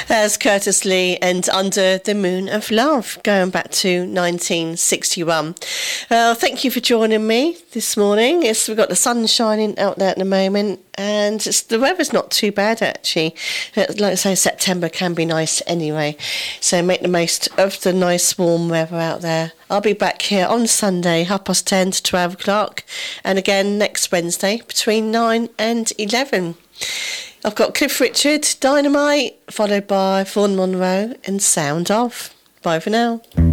There's Curtis Lee and Under the Moon of Love, going back to 1961. Thank you for joining me this morning. We've got the sun shining out there at the moment, and the weather's not too bad, actually. Like I say, September can be nice anyway, so make the most of the nice warm weather out there. I'll be back here on Sunday, 10:30 to 12 o'clock, and again next Wednesday between 9 and 11. I've got Cliff Richard, Dynamite, followed by Vaughan Monroe and Sound Off. Bye for now.